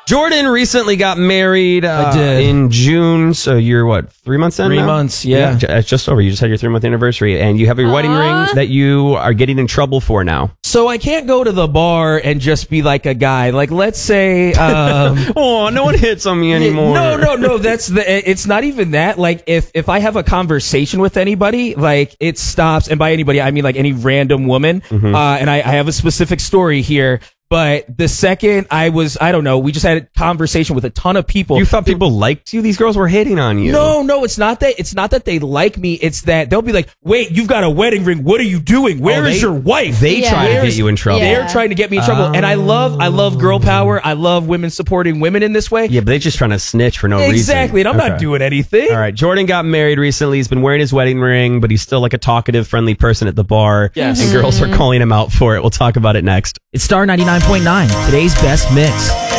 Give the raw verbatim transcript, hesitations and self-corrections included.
Jordan recently got married uh, I did. in June, so you're what, three months in Three now? months, yeah. j- It's just over. You just had your three-month anniversary, and you have your wedding ring that you are getting in trouble for now. So I can't go to the bar and just be like a guy. Like, let's say... Um, oh, no one hits on me anymore. No, no, no. That's the. It's not even that. Like, if if I have a conversation with anybody, like, it stops. And by anybody, I mean like any random woman. Mm-hmm. Uh, and I, I have a specific story here. But the second I was, I don't know, we just had a conversation with a ton of people. You thought people liked you? These girls were hating on you. No, no, it's not that. It's not that they like me. It's that they'll be like, "Wait, you've got a wedding ring. What are you doing? Where Oh, is they- your wife?" They Yeah. try to Where's- get you in trouble. Yeah. They're trying to get me in trouble, and I love, I love girl power. I love women supporting women in this way. Yeah, but they're just trying to snitch for no reason. Exactly, and I'm Okay. not doing anything. All right, Jordan got married recently. He's been wearing his wedding ring, but he's still like a talkative, friendly person at the bar. Yes. And girls are calling him out for it. We'll talk about it next. It's Star ninety-nine point nine, today's best mix.